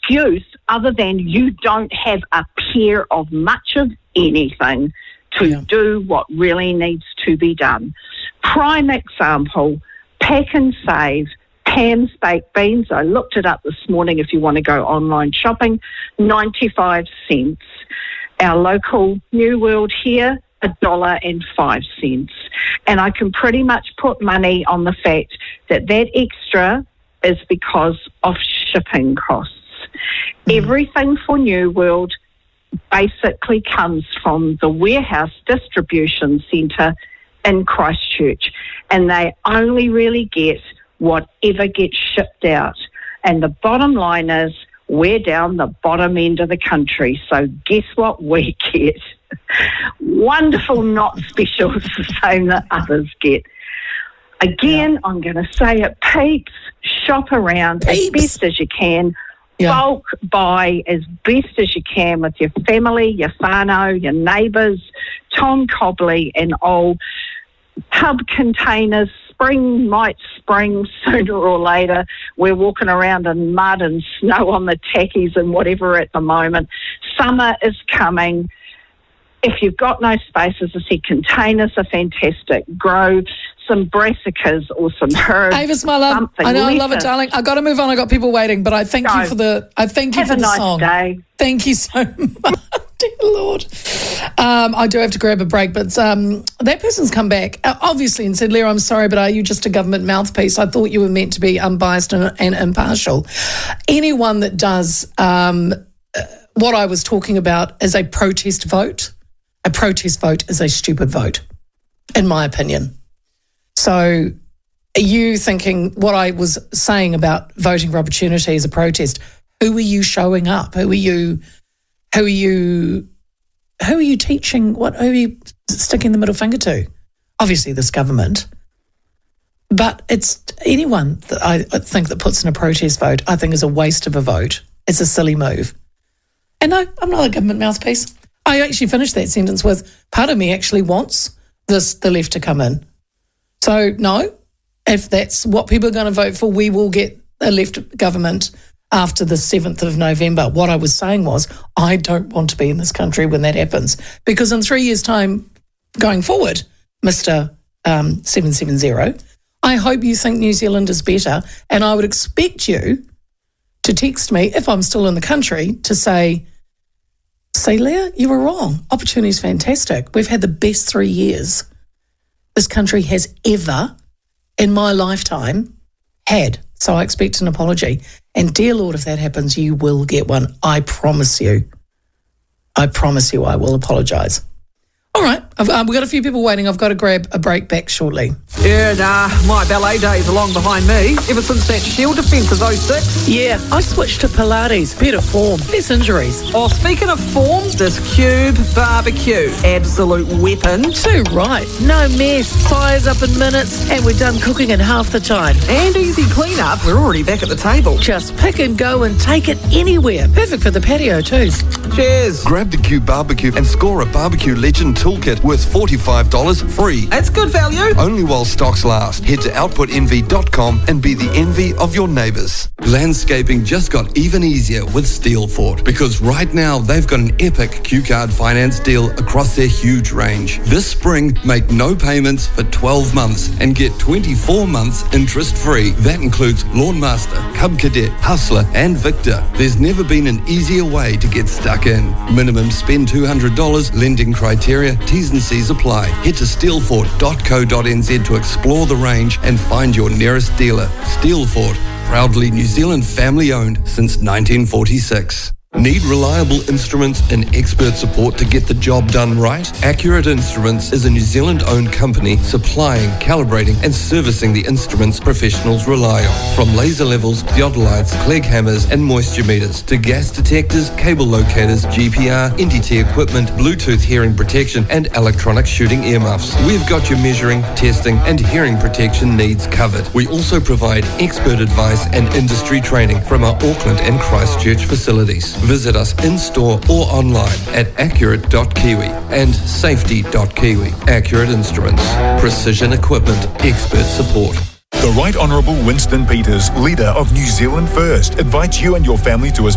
excuse other than you don't have a pair of much of anything to do what really needs to be done. Prime example, Pack and Save, Pam's Baked Beans. I looked it up this morning if you want to go online shopping, 95 cents. Our local New World here, $1.05. And I can pretty much put money on the fact that extra is because of shipping costs. Everything for New World basically comes from the warehouse distribution centre in Christchurch, and they only really get whatever gets shipped out. And the bottom line is we're down the bottom end of the country, so guess what we get? Wonderful not specials, the same that others get. Again, I'm going to say it, peeps, shop around as best as you can. Bulk buy as best as you can with your family, your whānau, your neighbours, Tom Cobley and all. Tub containers, spring might spring sooner or later. We're walking around in mud and snow on the tackies and whatever at the moment. Summer is coming. If you've got no space, as I said, containers are fantastic. Grow some brassicas or some herbs. Avis, my love, I know, I love it, darling. I got to move on. I got people waiting, but I thank you for the. I thank you for the song. Have a nice day. Thank you so much, dear Lord. I do have to grab a break, but that person's come back obviously and said, Leah, I'm sorry, but are you just a government mouthpiece? I thought you were meant to be unbiased and impartial. Anyone that does what I was talking about as a protest vote is a stupid vote, in my opinion. So are you thinking what I was saying about voting for opportunity as a protest? Who are you showing up? Who are you teaching? Who are you sticking the middle finger to? Obviously this government. But it's anyone that I think that puts in a protest vote, I think is a waste of a vote. It's a silly move. And no, I'm not a government mouthpiece. I actually finished that sentence with, part of me actually wants the left to come in. So no, if that's what people are going to vote for, we will get a left government after the 7th of November. What I was saying was, I don't want to be in this country when that happens, because in 3 years' time going forward, Mr. 770, I hope you think New Zealand is better, and I would expect you to text me, if I'm still in the country, to say, Leah, you were wrong. Opportunity is fantastic. We've had the best 3 years this country has ever, in my lifetime, had. So I expect an apology. And dear Lord, if that happens, you will get one. I promise you. I promise you I will apologise. All right, we've got a few people waiting. I've got to grab a break back shortly. Yeah, my ballet days are long behind me. Ever since that Shield defence of 06. Yeah, I switched to Pilates. Better form, less injuries. Oh, speaking of form, this Cube barbecue. Absolute weapon. Too right. No mess. Fires up in minutes, and we're done cooking in half the time. And easy clean-up. We're already back at the table. Just pick and go and take it anywhere. Perfect for the patio too. Cheers. Grab the Cube barbecue and score a barbecue legend toolkit worth $45 free. That's good value. Only while stocks last. Head to outputenvy.com and be the envy of your neighbours. Landscaping just got even easier with Steelfort, because right now they've got an epic Q-Card finance deal across their huge range. This spring, make no payments for 12 months and get 24 months interest-free. That includes Lawnmaster, Cub Cadet, Hustler and Victor. There's never been an easier way to get stuck in. Minimum spend $200, lending criteria, T's and C's apply. Head to steelfort.co.nz to explore the range and find your nearest dealer. Steelfort, proudly New Zealand family owned since 1946. Need reliable instruments and expert support to get the job done right? Accurate Instruments is a New Zealand-owned company supplying, calibrating and servicing the instruments professionals rely on. From laser levels, theodolites, Clegg hammers and moisture meters to gas detectors, cable locators, GPR, NDT equipment, Bluetooth hearing protection and electronic shooting earmuffs. We've got your measuring, testing and hearing protection needs covered. We also provide expert advice and industry training from our Auckland and Christchurch facilities. Visit us in-store or online at accurate.kiwi and safety.kiwi. Accurate Instruments. Precision equipment. Expert support. The Right Honourable Winston Peters, leader of New Zealand First, invites you and your family to a